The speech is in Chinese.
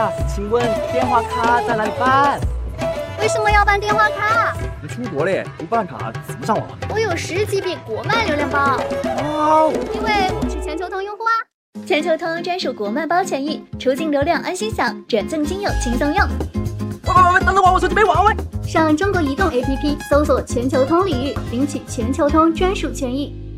请问电话卡在哪里办？ 为什么要办电话卡？ 你出国嘞，不办卡怎么上网？ 我有10GB国漫流量包。 哦， 因为我是全球通用户啊。全球通专属国漫包权益，出境流量安心享，转赠亲友轻松用。 喂，等等我手机没网喂。 上中国移动 APP 搜索全球通领域，领取全球通专属权益。